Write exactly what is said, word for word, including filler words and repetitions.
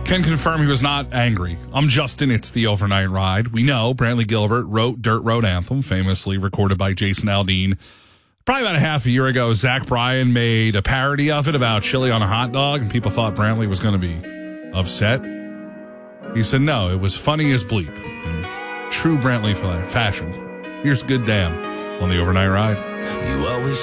Can confirm he was not angry. I'm Justin. It's the Overnight Ride. We know Brantley Gilbert wrote Dirt Road Anthem, famously recorded by Jason Aldean. Probably about a half a year ago, Zach Bryan made a parody of it about chili on a hot dog, and people thought Brantley was going to be upset. He said, no, it was funny as bleep. In true Brantley fashion. Here's Good Damn on the Overnight Ride. You always